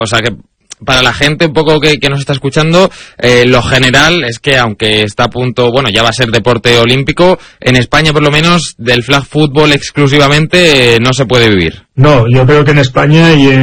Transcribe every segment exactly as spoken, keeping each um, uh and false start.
O sea que para la gente un poco que, que nos está escuchando, eh, lo general es que aunque está a punto, bueno, ya va a ser deporte olímpico, en España por lo menos del flag football exclusivamente eh, no se puede vivir. No, yo creo que en España y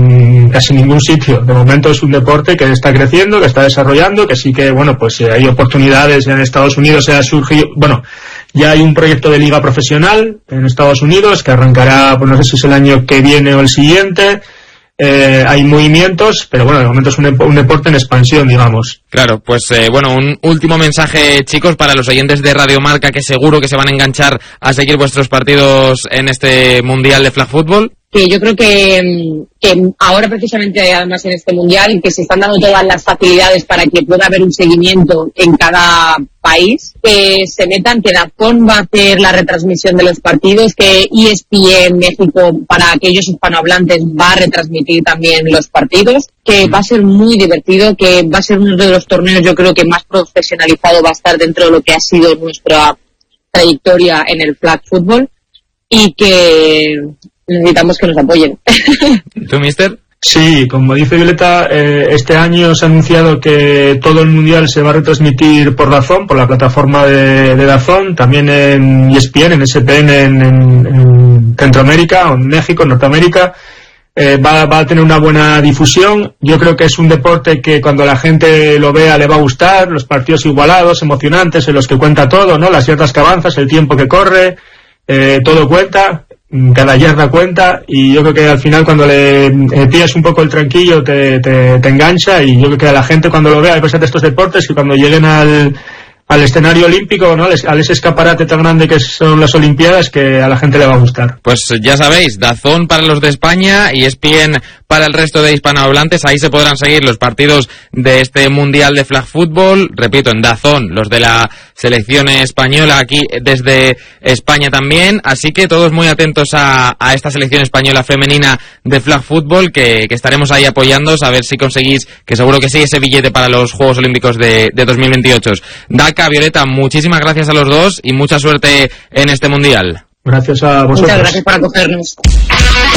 en casi ningún sitio. De momento es un deporte que está creciendo, que está desarrollando, que sí que, bueno, pues eh, hay oportunidades en Estados Unidos, se ha surgido, bueno, ya hay un proyecto de liga profesional en Estados Unidos que arrancará, pues no sé si es el año que viene o el siguiente. Eh, hay movimientos, pero bueno, de momento es un, un deporte en expansión, digamos. Claro, pues eh, bueno, un último mensaje, chicos, para los oyentes de Radio Marca, que seguro que se van a enganchar a seguir vuestros partidos en este Mundial de Flag Football. Que yo creo que, que ahora precisamente, además en este Mundial, que se están dando todas las facilidades para que pueda haber un seguimiento en cada país, que se metan, que DAZN va a hacer la retransmisión de los partidos, que E S P N México, para aquellos hispanohablantes, va a retransmitir también los partidos, que va a ser muy divertido, que va a ser uno de los torneos, yo creo que más profesionalizado va a estar dentro de lo que ha sido nuestra trayectoria en el flag football, y que necesitamos que nos apoyen. ¿Tú, mister? Sí, como dice Violeta, eh, este año se ha anunciado que todo el Mundial se va a retransmitir por DAZN, por la plataforma de, de DAZN, también en E S P N, en S P N en, en, en Centroamérica, en México, en Norteamérica. Eh, va, va a tener una buena difusión. Yo creo que es un deporte que cuando la gente lo vea le va a gustar, los partidos igualados, emocionantes, en los que cuenta todo, ¿no? Las yardas que avanzas, el tiempo que corre, eh, todo cuenta. Cada yarda cuenta, y yo creo que al final cuando le eh, pillas un poco el tranquillo te, te, te engancha, y yo creo que a la gente cuando lo vea, a pesar de estos deportes, que cuando lleguen al, al escenario olímpico, ¿no? Al ese escaparate tan grande que son las Olimpiadas, que a la gente le va a gustar. Pues ya sabéis, DAZN para los de España y E S P N para el resto de hispanohablantes. Ahí se podrán seguir los partidos de este Mundial de Flag Football. Repito, en DAZN, los de la selección española aquí desde España también. Así que todos muy atentos a, a esta selección española femenina de Flag Football, que, que estaremos ahí apoyándoos a ver si conseguís, que seguro que sí, ese billete para los Juegos Olímpicos de, de dos mil veintiocho. Daca, Violeta, muchísimas gracias a los dos y mucha suerte en este Mundial. Gracias a vosotros. Muchas gracias por acogernos.